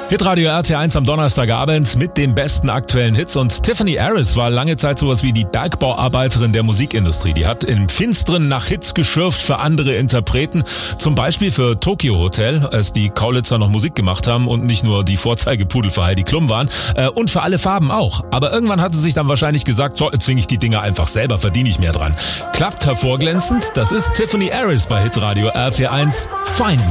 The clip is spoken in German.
Hitradio RT1 am Donnerstagabend mit den besten aktuellen Hits, und Tiffany Harris war lange Zeit sowas wie die Bergbauarbeiterin der Musikindustrie. Die hat im Finsteren nach Hits geschürft für andere Interpreten, zum Beispiel für Tokyo Hotel, als die Kaulitzer noch Musik gemacht haben und nicht nur die Vorzeigepudel für Heidi Klum waren, und für alle Farben auch. Aber irgendwann hat sie sich dann wahrscheinlich gesagt, so, jetzt singe ich die Dinger einfach selber, verdiene ich mehr dran. Klappt hervorglänzend, das ist Tiffany Harris bei Hitradio RT1. Find Me.